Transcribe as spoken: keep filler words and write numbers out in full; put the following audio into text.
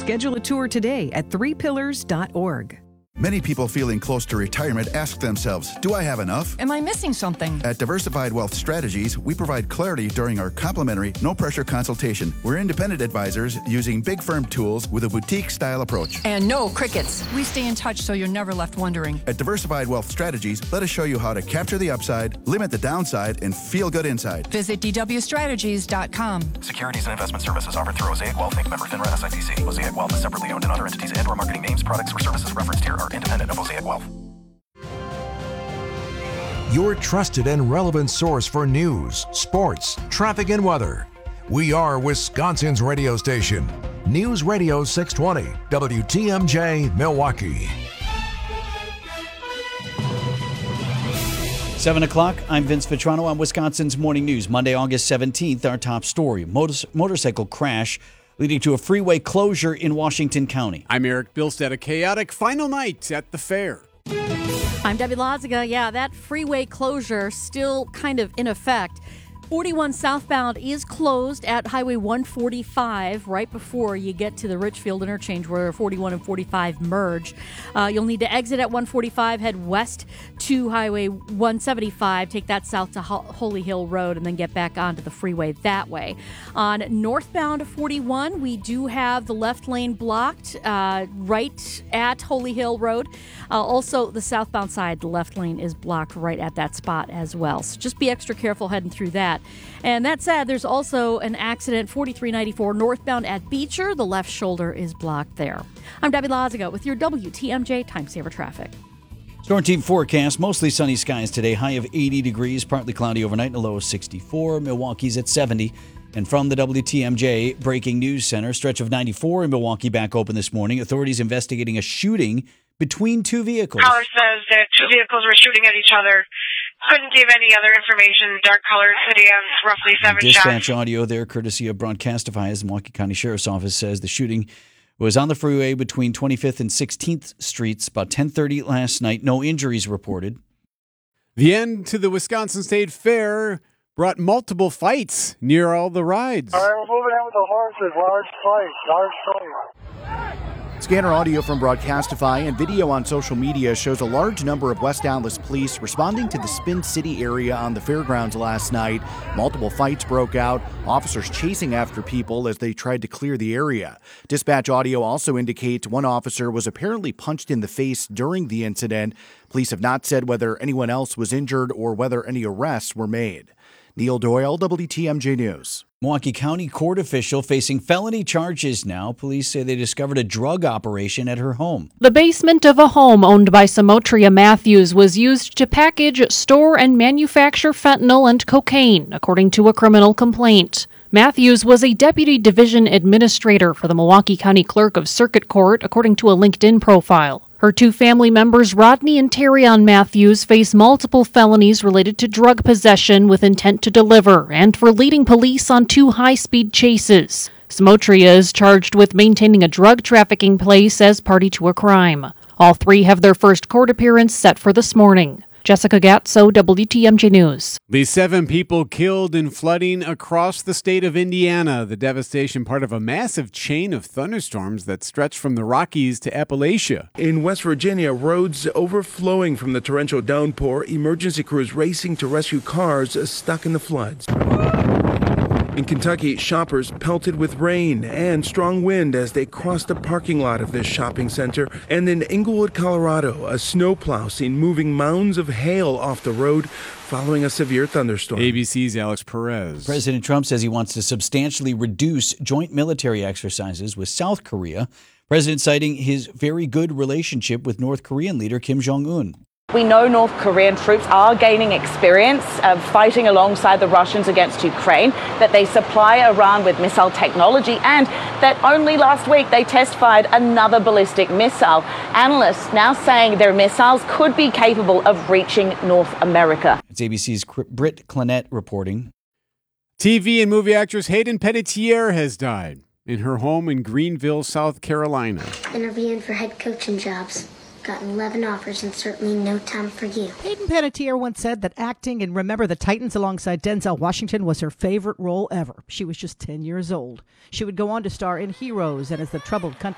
Schedule a tour today at three pillars dot org. Many people feeling close to retirement ask themselves, do I have enough? Am I missing something? At Diversified Wealth Strategies, we provide clarity during our complimentary, no-pressure consultation. We're independent advisors using big firm tools with a boutique-style approach. And no crickets. We stay in touch so you're never left wondering. At Diversified Wealth Strategies, let us show you how to capture the upside, limit the downside, and feel good inside. Visit d w strategies dot com. Securities and investment services offered through Mosaic Wealth, Incorporated. Member FINRA S I P C. Mosaic Wealth is separately owned, and other entities and/or marketing names, products, or services referenced here are independent of Mosaic Wealth. Your trusted and relevant source for news, sports, traffic, and weather. We are Wisconsin's radio station. News Radio six twenty, W T M J, Milwaukee. seven o'clock, I'm Vince Vitrano on Wisconsin's Morning News. Monday, August seventeenth, our top story. Motor- motorcycle crash leading to a freeway closure in Washington County. I'm Eric Bilstead. A chaotic final night at the fair. I'm Debbie Loziga. Yeah, that freeway closure still kind of in effect. forty-one southbound is closed at Highway one forty-five right before you get to the Richfield interchange where forty-one and forty-five merge. Uh, you'll need to exit at one forty-five, head west to Highway one seventy-five, take that south to Ho- Holy Hill Road, and then get back onto the freeway that way. On northbound forty-one, we do have the left lane blocked uh, right at Holy Hill Road. Uh, also, the southbound side, the left lane is blocked right at that spot as well. So just be extra careful heading through that. And that said, there's also an accident, forty-three ninety-four northbound at Beecher. The left shoulder is blocked there. I'm Debbie Loziga with your W T M J Time Saver Traffic. Storm team forecast, mostly sunny skies today, high of eighty degrees, partly cloudy overnight, and a low of sixty-four. Milwaukee's at seventy. And from the W T M J Breaking News Center, stretch of ninety-four in Milwaukee back open this morning. Authorities investigating a shooting between two vehicles. Caller says that two vehicles were shooting at each other. Couldn't give any other information. Dark colored sedans, roughly seven shots. Dispatch audio there, courtesy of Broadcastify, as the Milwaukee County Sheriff's Office says the shooting was on the freeway between twenty-fifth and sixteenth Streets about ten thirty last night. No injuries reported. The end to the Wisconsin State Fair brought multiple fights near all the rides. All right, we're moving in with the horses. Large fight. Large fight. Scanner audio from Broadcastify and video on social media shows a large number of West Allis police responding to the Spin City area on the fairgrounds last night. Multiple fights broke out, officers chasing after people as they tried to clear the area. Dispatch audio also indicates one officer was apparently punched in the face during the incident. Police have not said whether anyone else was injured or whether any arrests were made. Neil Doyle, W T M J News. Milwaukee County court official facing felony charges now. Police say they discovered a drug operation at her home. The basement of a home owned by Samotria Matthews was used to package, store, and manufacture fentanyl and cocaine, according to a criminal complaint. Matthews was a deputy division administrator for the Milwaukee County Clerk of Circuit Court, according to a LinkedIn profile. Her two family members, Rodney and Terrion Matthews, face multiple felonies related to drug possession with intent to deliver and for leading police on two high-speed chases. Samotria is charged with maintaining a drug trafficking place as party to a crime. All three have their first court appearance set for this morning. Jessica Gatso, W T M J News. The seven people killed in flooding across the state of Indiana. The devastation part of a massive chain of thunderstorms that stretched from the Rockies to Appalachia. In West Virginia, roads overflowing from the torrential downpour, emergency crews racing to rescue cars stuck in the floods. In Kentucky, shoppers pelted with rain and strong wind as they crossed the parking lot of this shopping center. And in Englewood, Colorado, a snowplow seen moving mounds of hail off the road following a severe thunderstorm. A B C's Alex Perez. President Trump says he wants to substantially reduce joint military exercises with South Korea. President citing his very good relationship with North Korean leader Kim Jong-un. We know North Korean troops are gaining experience of fighting alongside the Russians against Ukraine, that they supply Iran with missile technology, and that only last week they test-fired another ballistic missile. Analysts now saying their missiles could be capable of reaching North America. It's A B C's Britt Clennett reporting. T V and movie actress Hayden Panettiere has died in her home in Greenville, South Carolina. Interviewing for head coaching jobs. Gotten eleven offers and certainly no time for you. Hayden Panettiere once said that acting in Remember the Titans alongside Denzel Washington was her favorite role ever. She was just ten years old. She would go on to star in Heroes and as the troubled country